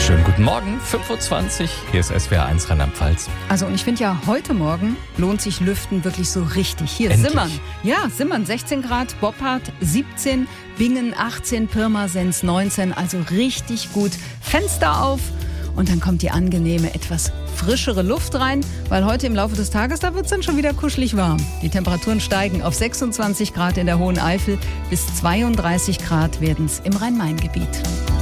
Schönen guten Morgen, 5:20 Uhr, hier ist SWR1 Rheinland-Pfalz. Also und ich finde ja, heute Morgen lohnt sich Lüften wirklich so richtig. Hier Endlich. Simmern. Ja, Simmern 16 Grad, Boppard 17, Bingen 18, Pirmasens 19. Also richtig gut. Fenster auf und dann kommt die angenehme, etwas frischere Luft rein, weil heute im Laufe des Tages, da wird es dann schon wieder kuschelig warm. Die Temperaturen steigen auf 26 Grad in der Hohen Eifel, bis 32 Grad werden es im Rhein-Main-Gebiet.